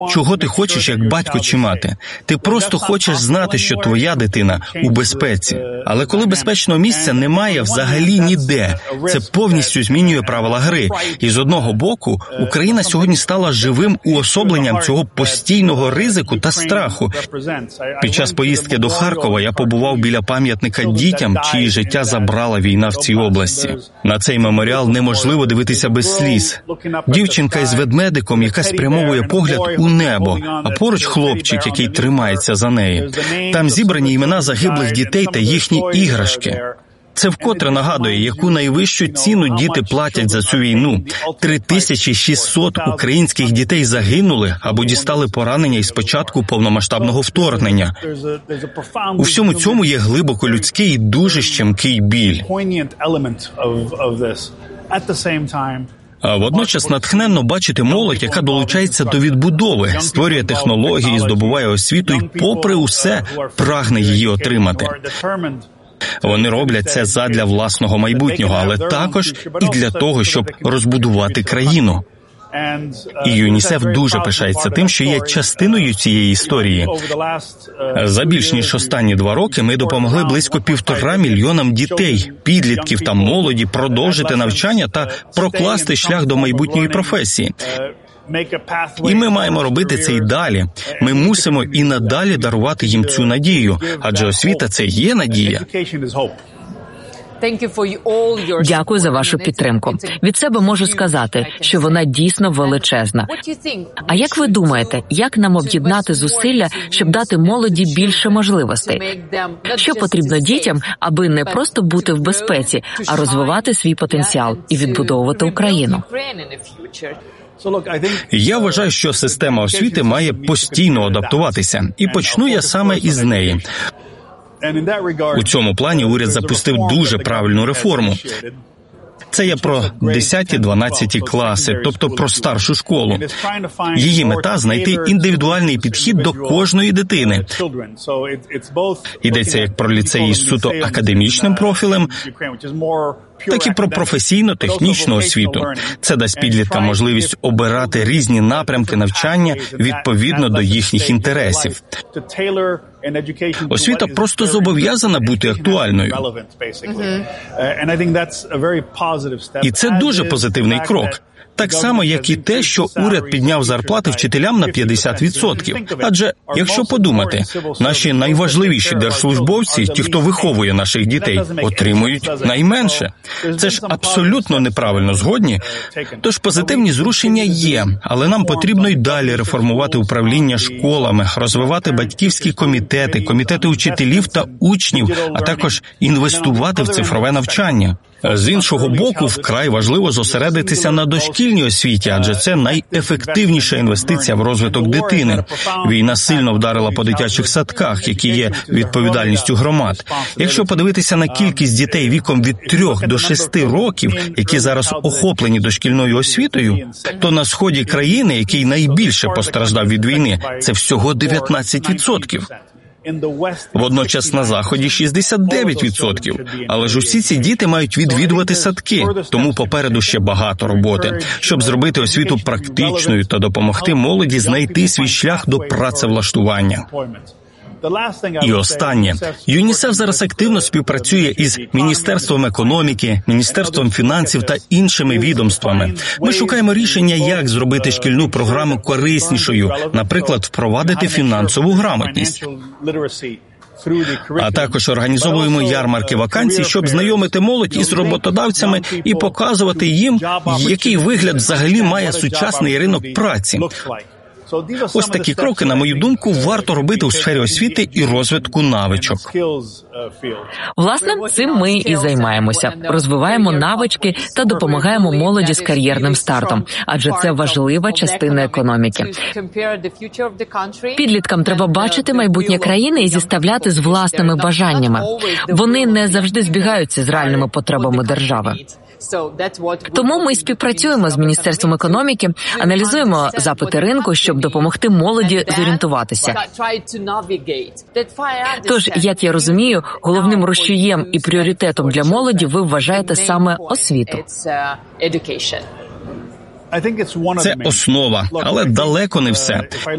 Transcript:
чого ти хочеш як батько чи мати. Ти просто хочеш знати, що твоя дитина у безпеці. Але коли безпечного місця немає взагалі ніде, це повністю змінює правила гри. І з одного боку, Україна сьогодні стала живим уособленням цього постійного ризику та страху. Під час поїздки до Харкова я побував біля пам'ятника дітям, чиї життя забрала війна в цій області. На цей меморіал неможливо дивитися без сліз. Дівчинка із ведмедиком, яка спрямовує погляд у небо, а поруч хлопчик, який тримається за неї. Там зібрані імена загиблих дітей та їхні іграшки. Це вкотре нагадує, яку найвищу ціну діти платять за цю війну. 3600 українських дітей загинули або дістали поранення із початку повномасштабного вторгнення. У всьому цьому є глибоко людський і дуже щемкий біль. А водночас натхненно бачити молодь, яка долучається до відбудови, створює технології, здобуває освіту і, попри усе, прагне її отримати. Вони роблять це задля власного майбутнього, але також і для того, щоб розбудувати країну. І ЮНІСЕФ дуже пишається тим, що є частиною цієї історії. За більш ніж останні 2 роки ми допомогли близько 1,5 мільйонам дітей, підлітків та молоді продовжити навчання та прокласти шлях до майбутньої професії. І ми маємо робити це і далі. Ми мусимо і надалі дарувати їм цю надію, адже освіта – це є надія. Дякую за вашу підтримку. Від себе можу сказати, що вона дійсно величезна. А як ви думаєте, як нам об'єднати зусилля, щоб дати молоді більше можливостей? Що потрібно дітям, аби не просто бути в безпеці, а розвивати свій потенціал і відбудовувати Україну? Я вважаю, що система освіти має постійно адаптуватися. І почну я саме із неї. У цьому плані уряд запустив дуже правильну реформу. Це є про 10-12 класи, тобто про старшу школу. Її мета – знайти індивідуальний підхід до кожної дитини. Йдеться як про ліцеї з суто академічним профілем, так і про професійно-технічну освіту. Це дасть підліткам можливість обирати різні напрямки навчання відповідно до їхніх інтересів. Освіта просто зобов'язана бути актуальною. І це дуже позитивний крок. Так само, як і те, що уряд підняв зарплати вчителям на 50%. Адже, якщо подумати, наші найважливіші держслужбовці, ті, хто виховує наших дітей, отримують найменше. Це ж абсолютно неправильно, згодні? Тож позитивні зрушення є, але нам потрібно й далі реформувати управління школами, розвивати батьківські комітети, комітети учителів та учнів, а також інвестувати в цифрове навчання. З іншого боку, вкрай важливо зосередитися на дошкільній освіті, адже це найефективніша інвестиція в розвиток дитини. Війна сильно вдарила по дитячих садках, які є відповідальністю громад. Якщо подивитися на кількість дітей віком від 3 до 6 років, які зараз охоплені дошкільною освітою, то на сході країни, який найбільше постраждав від війни, це всього 19%. Водночас на Заході 69%. Але ж усі ці діти мають відвідувати садки, тому попереду ще багато роботи, щоб зробити освіту практичною та допомогти молоді знайти свій шлях до працевлаштування. І останнє. ЮНІСЕФ зараз активно співпрацює із Міністерством економіки, Міністерством фінансів та іншими відомствами. Ми шукаємо рішення, як зробити шкільну програму кориснішою, наприклад, впровадити фінансову грамотність. А також організовуємо ярмарки вакансій, щоб знайомити молодь із роботодавцями і показувати їм, який вигляд взагалі має сучасний ринок праці. Ось такі кроки, на мою думку, варто робити у сфері освіти і розвитку навичок. Власне, цим ми і займаємося. Розвиваємо навички та допомагаємо молоді з кар'єрним стартом, адже це важлива частина економіки. Підліткам треба бачити майбутнє країни і зіставляти з власними бажаннями. Вони не завжди збігаються з реальними потребами держави. Тому ми співпрацюємо з Міністерством економіки, аналізуємо запити ринку, щоб допомогти молоді зорієнтуватися. Тож, як я розумію, головним рушієм і пріоритетом для молоді ви вважаєте саме освіту. Це основа, але далеко не все.